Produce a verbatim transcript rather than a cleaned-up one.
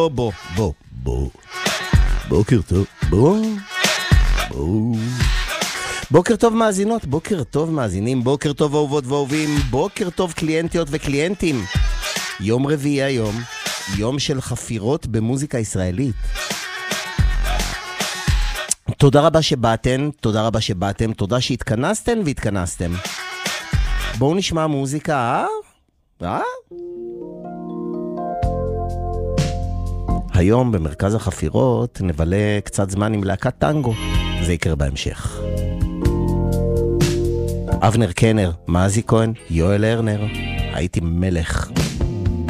בוא, בוא, בוא. בוקר טוב, בוא. בוא. בוקר טוב מאזינות, בוקר טוב מאזינים, בוקר טוב אהובות ואהובים, בוקר טוב קליינטיות וקליינטים. יום רביעי היום, יום של חפירות במוזיקה ישראלית. תודה רבה שבאתם, תודה רבה שבאתם, תודה שהתכנסתם והתכנסתם. בואו נשמע מוזיקה, אה? אה? היום במרכז החפירות נבלה קצת זמן עם להקת טנגו. זה יקרה בהמשך. אבנר קנר, מאזי כהן, יואל הרנר, הייתי מלך.